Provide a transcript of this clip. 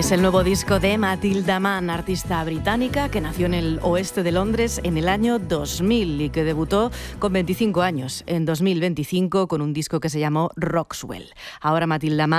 Es el nuevo disco de Matilda Mann, artista británica que nació en el oeste de Londres en el año 2000 y que debutó con 25 años, en 2025, con un disco que se llamó Roxwell. Ahora Matilda Mann